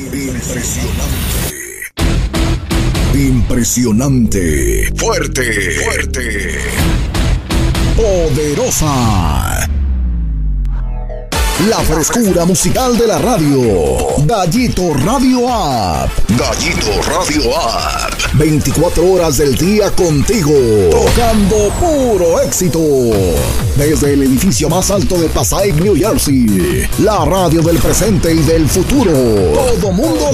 Impresionante. Fuerte. Poderosa. La frescura musical de la radio. Gallito Radio App. 24 horas del día contigo. Tocando puro éxito. Desde el edificio más alto de Passaic, New Jersey. La radio del presente y del futuro. Todo mundo